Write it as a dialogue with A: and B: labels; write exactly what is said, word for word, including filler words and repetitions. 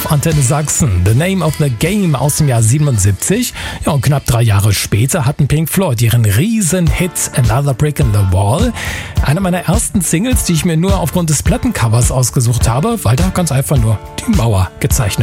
A: auf Antenne Sachsen. The Name of the Game aus dem Jahr siebenundsiebzig. Ja, und knapp drei Jahre später hatten Pink Floyd ihren riesen Hit Another Brick in the Wall. Eine meiner ersten Singles, die ich mir nur aufgrund des Plattencovers ausgesucht habe, weil da ganz einfach nur die Mauer gezeichnet